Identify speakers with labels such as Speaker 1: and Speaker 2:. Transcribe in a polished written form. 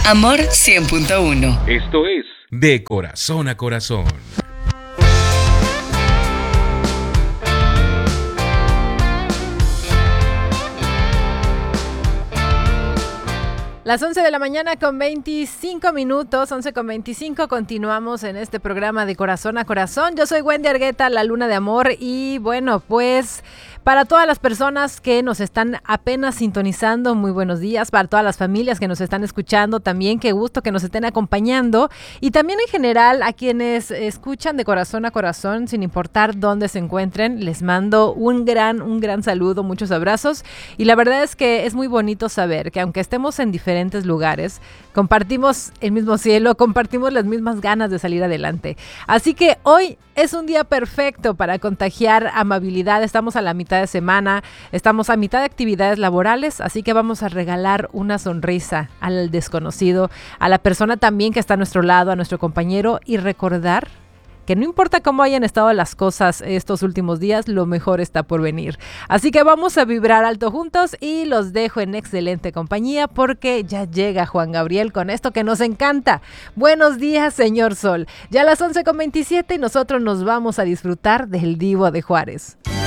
Speaker 1: Amor 100.1.
Speaker 2: Esto es De Corazón a Corazón.
Speaker 3: Las 11 de la mañana con 25 minutos, 11 con 25, continuamos en este programa de Corazón a Corazón. Yo soy Wendy Argueta, la Luna de Amor, y bueno, pues para todas las personas que nos están apenas sintonizando, muy buenos días. Para todas las familias que nos están escuchando también, qué gusto que nos estén acompañando. Y también en general a quienes escuchan de Corazón a Corazón, sin importar dónde se encuentren, les mando un gran saludo, muchos abrazos. Y la verdad es que es muy bonito saber que aunque estemos en diferentes lugares, compartimos el mismo cielo, compartimos las mismas ganas de salir adelante. Así que hoy es un día perfecto para contagiar amabilidad. Estamos a la mitad de semana, estamos a mitad de actividades laborales, así que vamos a regalar una sonrisa al desconocido, a la persona también que está a nuestro lado, a nuestro compañero, y recordar que no importa cómo hayan estado las cosas estos últimos días, lo mejor está por venir. Así que vamos a vibrar alto juntos y los dejo en excelente compañía porque ya llega Juan Gabriel con esto que nos encanta. Buenos días, señor Sol. Ya a las 11:27 y nosotros nos vamos a disfrutar del Divo de Juárez.